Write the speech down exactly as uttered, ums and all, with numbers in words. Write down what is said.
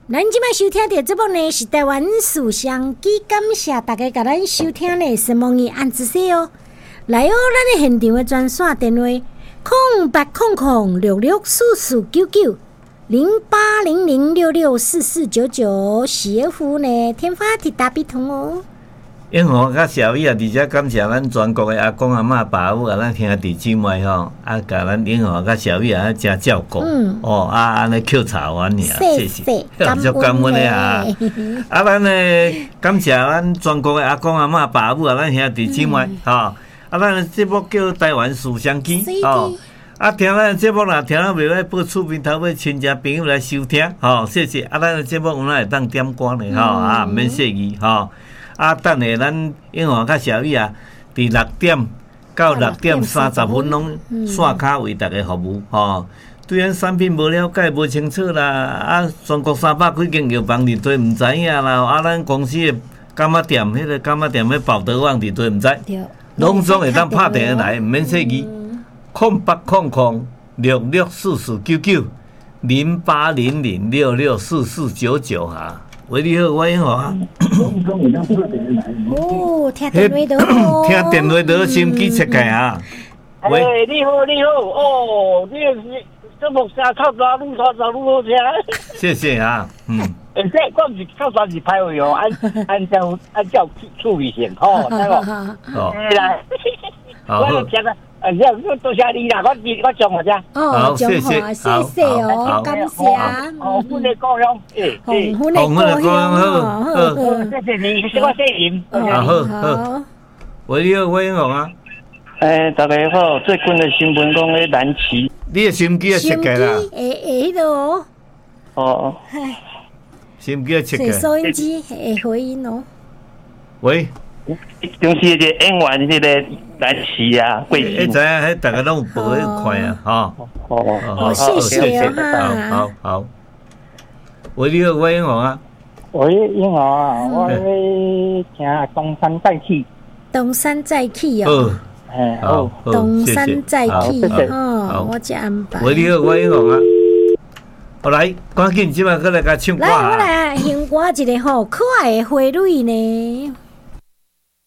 咱即摆收听的节目呢是台湾思想机，感谢大家甲咱收听的什么语按姿势哦。来哦，咱的现场的专线电话：空八空空六六四四九九零八零零六六四四九九，媳妇呢天发地大笔通哦。 永和甲小雨啊，而且感谢咱全国的阿公阿嬷、爸母啊，咱兄弟姊妹吼，啊，甲咱永和甲小雨啊，真照顾。嗯。哦，啊，安尼扣茶完尔，谢谢，就感恩的啊。啊，咱呢感谢咱全国的阿公阿嬷、爸母啊，咱兄弟姊妹吼。啊，咱的节目叫台湾思想机吼。啊，听咱的节目啦，听了袂歹，报厝边头尾亲戚朋友来收听，吼，谢谢。啊，咱的节目有哪会当点歌呢？吼，啊，毋免谢意，吼。啊，等下咱永和甲小雨啊，伫六点到六点三十分拢线卡为大家服务吼。对咱产品无了解、无清楚啦，啊，全国三百几间药房伫对毋知影啦，啊，咱公司的柑仔店，迄个柑仔店迄宝德旺伫对毋知，拢总会当拍电话来，毋免说伊，空八空空六六四四九九零八零零六六四四九九哈。喂，你好，我永和啊。 哦，听电话都好。 听电话都心机切开啊。 喂，你好，你好，哦，你这目声靠大，愈靠大愈好听。 谢谢啊，嗯。 而且我毋是靠大是歹位哦，按按照按照处理先吼，知无？哦。是啦。我就听啊。啊，多谢你啦！我我讲我家。 哦，谢谢，谢谢哦，感谢。 红粉的故乡，诶， 红粉的故乡，好， 好，谢谢你，我谢您。 好好。喂，你好，我永和啊。 诶，大家好，最近的新闻讲咧蓝旗， 你的心机也设计啦。 诶诶，迄个哦。 哦。 心机也设计。 收音机会回音哦。 喂。 就是迄个演员，迄个蓝旗啊，贵姓？ 你知影，迄大家拢有报迄块啊，哈。 哦哦，谢谢哈。 好好。喂，你好，我永和啊。 喂，永和啊，我咧听东山再起。 东山再起哦。 哎， 好， 东山再起哦，我这安排。 喂，你好，我永和啊。好来，赶紧即摆过来甲唱歌啊！ 来，我来献歌一个吼可爱的花蕊呢。